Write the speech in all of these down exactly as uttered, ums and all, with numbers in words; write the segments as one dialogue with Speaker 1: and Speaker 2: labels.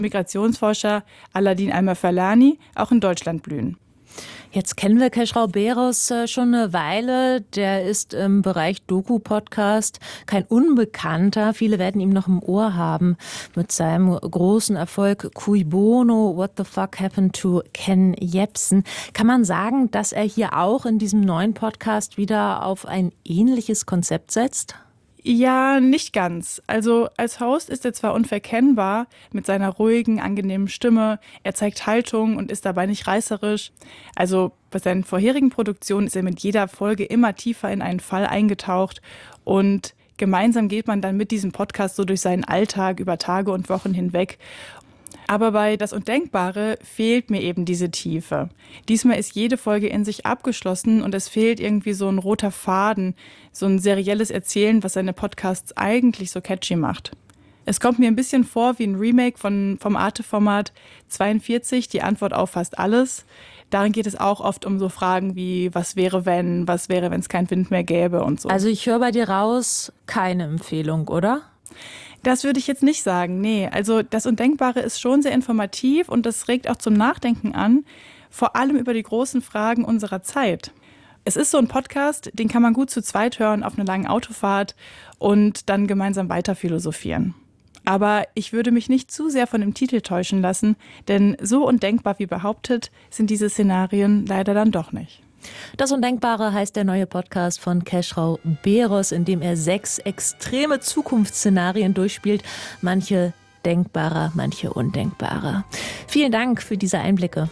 Speaker 1: Migrationsforscher Aladin Almafalani auch in Deutschland blühen.
Speaker 2: Jetzt kennen wir Keschrau Beros schon eine Weile. Der ist im Bereich Doku-Podcast kein Unbekannter. Viele werden ihm noch im Ohr haben mit seinem großen Erfolg Cui Bono, What the Fuck Happened to Ken Jebsen. Kann man sagen, dass er hier auch in diesem neuen Podcast wieder auf ein ähnliches Konzept setzt?
Speaker 1: Ja, nicht ganz. Also als Host ist er zwar unverkennbar mit seiner ruhigen, angenehmen Stimme, er zeigt Haltung und ist dabei nicht reißerisch. Also bei seinen vorherigen Produktionen ist er mit jeder Folge immer tiefer in einen Fall eingetaucht und gemeinsam geht man dann mit diesem Podcast so durch seinen Alltag über Tage und Wochen hinweg. Aber bei Das Undenkbare fehlt mir eben diese Tiefe. Diesmal ist jede Folge in sich abgeschlossen und es fehlt irgendwie so ein roter Faden, so ein serielles Erzählen, was seine Podcasts eigentlich so catchy macht. Es kommt mir ein bisschen vor wie ein Remake von, vom Arte-Format zweiundvierzig, die Antwort auf fast alles. Darin geht es auch oft um so Fragen wie, was wäre wenn, was wäre, wenn es keinen Wind mehr gäbe und so.
Speaker 2: Also ich höre bei dir raus, keine Empfehlung, oder?
Speaker 1: Das würde ich jetzt nicht sagen, nee. Also Das Undenkbare ist schon sehr informativ und das regt auch zum Nachdenken an, vor allem über die großen Fragen unserer Zeit. Es ist so ein Podcast, den kann man gut zu zweit hören auf einer langen Autofahrt und dann gemeinsam weiter philosophieren. Aber ich würde mich nicht zu sehr von dem Titel täuschen lassen, denn so undenkbar wie behauptet sind diese Szenarien leider dann doch nicht.
Speaker 2: Das Undenkbare heißt der neue Podcast von Keschrau Beros, in dem er sechs extreme Zukunftsszenarien durchspielt. Manche denkbarer, manche undenkbarer. Vielen Dank für diese Einblicke.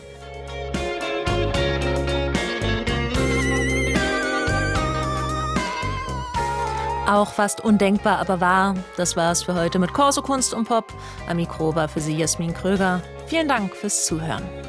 Speaker 2: Auch fast undenkbar, aber wahr. Das war's für heute mit Corso Kunst und Pop. Am Mikro war für Sie Jasmin Kröger. Vielen Dank fürs Zuhören.